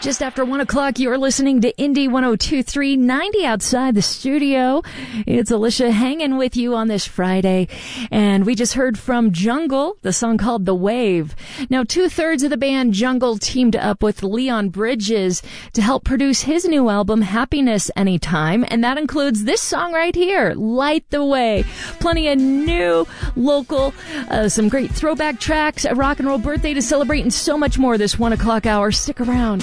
Just after 1 o'clock, you're listening to Indie 102.3, 90 outside the studio. It's Alicia hanging with you on this Friday. And we just heard from Jungle, the song called The Wave. Now, 2/3 of the band Jungle teamed up with Leon Bridges to help produce his new album, Happiness Anytime. And that includes this song right here, Light the Way. Plenty of new, local, some great throwback tracks, a rock and roll birthday to celebrate, and so much more this 1 o'clock hour. Stick around.